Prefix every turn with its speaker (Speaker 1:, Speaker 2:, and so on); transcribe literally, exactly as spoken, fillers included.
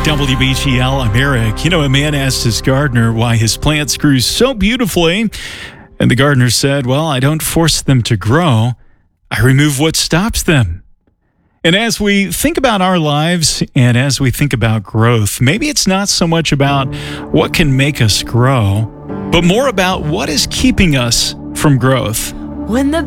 Speaker 1: W B G L, I'm Eric. You know, a man asked his gardener why his plants grew so beautifully. And the gardener said, well, I don't force them to grow. I remove what stops them. And as we think about our lives and as we think about growth, maybe it's not so much about what can make us grow, but more about what is keeping us from growth.
Speaker 2: When the